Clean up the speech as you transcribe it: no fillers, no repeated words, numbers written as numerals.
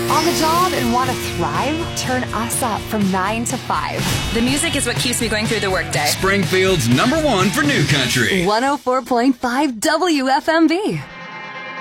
On the job and want to thrive? Turn us up from 9 to 5. The music is what keeps me going through the workday. Springfield's #1 for new country. 104.5 WFMB.